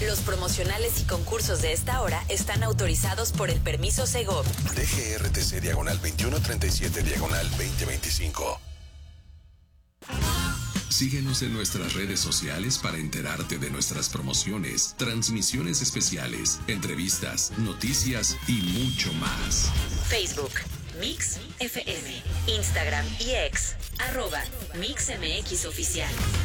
Los promocionales y concursos de esta hora están autorizados por el permiso Segov. DGRTC /2137/2025. Síguenos en nuestras redes sociales para enterarte de nuestras promociones, transmisiones especiales, entrevistas, noticias y mucho más. Facebook, Mix FM. Instagram y X, @MixMX Oficial.